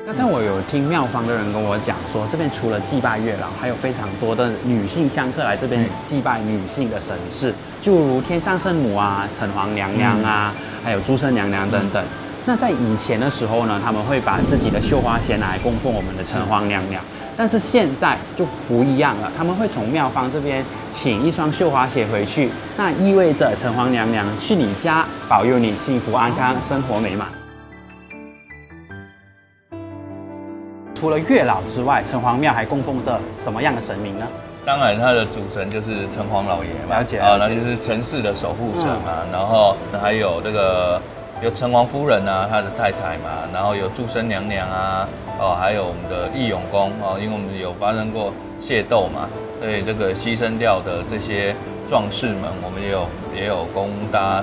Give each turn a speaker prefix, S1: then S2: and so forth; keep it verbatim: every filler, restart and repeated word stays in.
S1: 刚才我有听庙方的人跟我讲说，这边除了祭拜月老，还有非常多的女性香客来这边祭拜女性的神事，就如天上圣母啊、城隍娘娘啊，嗯、还有诸圣娘娘等等。那在以前的时候呢，他们会把自己的绣花鞋拿来供奉我们的城隍娘娘。但是现在就不一样了，他们会从庙方这边请一双绣花鞋回去，那意味着城隍娘娘去你家保佑你幸福安康、生活美满。除了月老之外，城隍庙还供奉着什么样的神明呢？
S2: 当然，它的主神就是城隍老爷嘛，
S1: 了解
S2: 啊，那就是城市的守护者嘛。嗯、然后还有这个有城隍夫人啊，他的太太嘛，然后有祝生娘娘啊，哦，还有我们的义勇公哦，因为我们有发生过械斗嘛，所以这个牺牲掉的这些壮士们，我们也有也有供大家